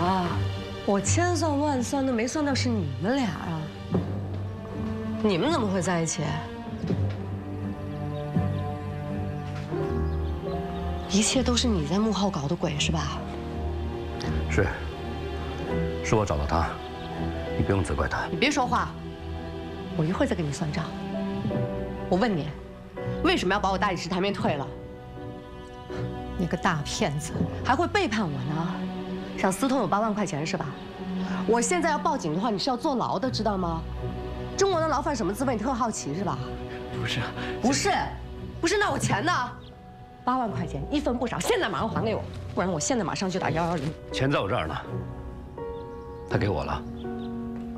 啊！我千算万算都没算到是你们俩啊！你们怎么会在一起？一切都是你在幕后搞的鬼是吧？ 是我找到他，你不用责怪他。 你别说话，我一会儿再跟你算账。我问你，为什么要把我大理石台面退了？你个大骗子，还会背叛我呢？想私吞我8万块钱是吧？我现在要报警的话，你是要坐牢的，知道吗？中国的牢饭什么滋味？你特好奇是吧？不是，那我钱呢？8万块钱一分不少，现在马上还给我，不然我现在马上就打110。 钱在我这儿呢，他给我了。